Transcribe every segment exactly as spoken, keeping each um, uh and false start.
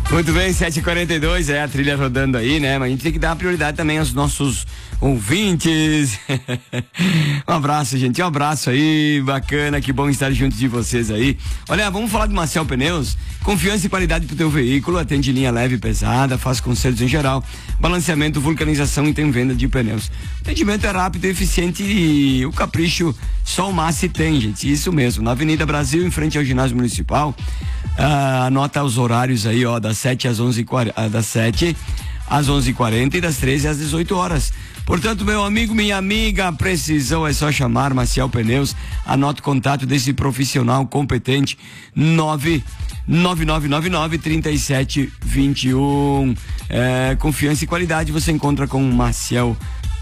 Muito bem, sete e quarenta e dois, é a trilha rodando aí, né? Mas a gente tem que dar prioridade também aos nossos ouvintes. Um abraço, gente, um abraço aí, bacana, que bom estar junto de vocês aí. Olha, vamos falar de Marcel Pneus. Confiança e qualidade pro teu veículo, atende linha leve e pesada, faz consertos em geral, balanceamento, vulcanização e tem venda de pneus. O atendimento é rápido e eficiente e o capricho só o Massi tem, gente, isso mesmo, na Avenida Brasil, em frente ao ginásio municipal. Ah, anota os horários aí, ó, das sete às onze e quarenta, das sete às onze e quarenta e das treze às dezoito horas. Portanto, meu amigo, minha amiga, precisou é só chamar Marcel Pneus. Anota o contato desse profissional competente, nove nove nove nove nove, três sete dois um. É, confiança e qualidade você encontra com Marcel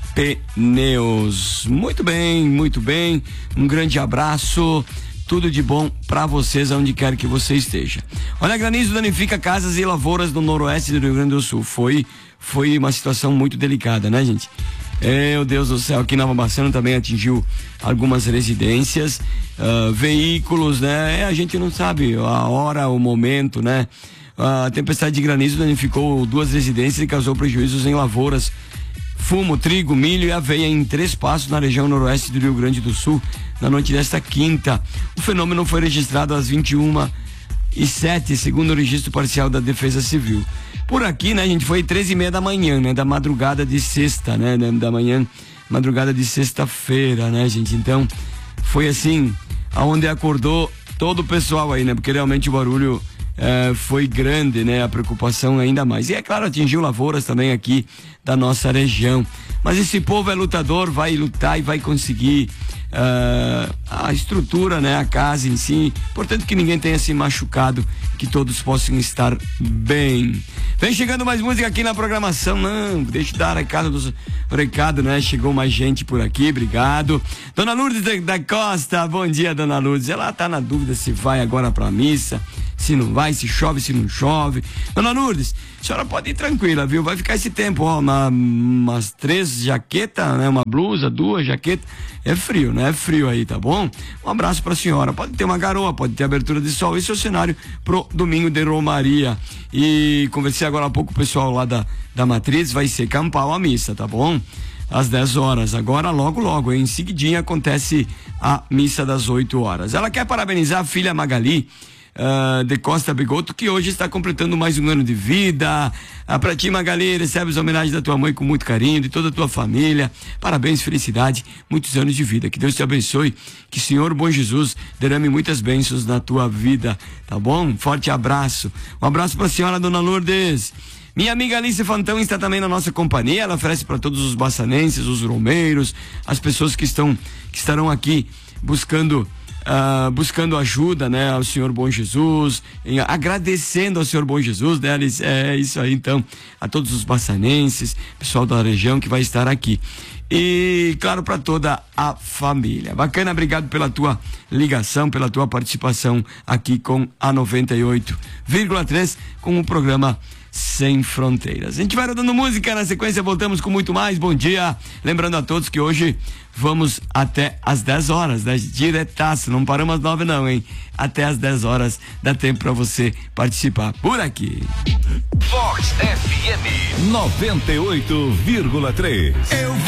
Pneus. Muito bem, muito bem. Um grande abraço. Tudo de bom pra vocês, aonde quer que você esteja. Olha, granizo danifica casas e lavouras no noroeste do Rio Grande do Sul. Foi, foi uma situação muito delicada, né, gente? Meu Deus do céu, aqui em Nova Bassano também atingiu algumas residências, uh, veículos, né? É, a gente não sabe a hora, o momento, né? A tempestade de granizo danificou duas residências e causou prejuízos em lavouras, fumo, trigo, milho e aveia em Três Passos, na região noroeste do Rio Grande do Sul, na noite desta quinta. O fenômeno foi registrado às vinte e uma e sete, segundo o registro parcial da Defesa Civil. Por aqui, né, gente, foi treze e meia da manhã, né, da madrugada de sexta, né, da manhã, madrugada de sexta-feira, né, gente, então, foi assim, aonde acordou todo o pessoal aí, né, porque realmente o barulho é, foi grande, né, a preocupação ainda mais. E é claro, atingiu lavouras também aqui da nossa região. Mas esse povo é lutador, vai lutar e vai conseguir uh, a estrutura, né, a casa em si. Portanto, que ninguém tenha se machucado, que todos possam estar bem. Vem chegando mais música aqui na programação. Não, deixa eu dar recado, dos, recado, né? Chegou mais gente por aqui, obrigado. Dona Lourdes da, da Costa, bom dia, Dona Lourdes. Ela tá na dúvida se vai agora pra missa, se não vai, se chove, se não chove. Dona Lourdes, a senhora pode ir tranquila, viu? Vai ficar esse tempo, ó, uma, umas três jaquetas, né? Uma blusa, duas jaquetas. É frio, né? É frio aí, tá bom? Um abraço pra senhora. Pode ter uma garoa, pode ter abertura de sol. Esse é o cenário pro domingo de Romaria. E conversei agora há pouco com o pessoal lá da, da Matriz, vai ser campal a missa, tá bom? Às dez horas. Agora, logo, logo, em seguidinha acontece a missa das oito horas. Ela quer parabenizar a filha Magali Uh, de Costa Bigoto, que hoje está completando mais um ano de vida. Uh, pra ti, Magali, recebe as homenagens da tua mãe com muito carinho, de toda a tua família. Parabéns, felicidade, muitos anos de vida. Que Deus te abençoe, que o Senhor bom Jesus derrame muitas bênçãos na tua vida, tá bom? Um forte abraço. Um abraço pra senhora, Dona Lourdes. Minha amiga Alice Fantão está também na nossa companhia. Ela oferece para todos os baçanenses, os romeiros, as pessoas que estão, que estarão aqui buscando Uh, buscando ajuda, né, ao Senhor Bom Jesus, em, agradecendo ao Senhor Bom Jesus, né, Alice? É isso aí, então, a todos os baçanenses, pessoal da região que vai estar aqui. E, claro, para toda a família. Bacana, obrigado pela tua ligação, pela tua participação aqui com a noventa e oito vírgula três, com o programa Sem Fronteiras. A gente vai rodando música, na sequência voltamos com muito mais. Bom dia, lembrando a todos que hoje vamos até às dez horas, né? Diretaço, não paramos às nove não, hein? Até às dez horas dá tempo para você participar por aqui. Vox F M noventa e oito vírgula três. Eu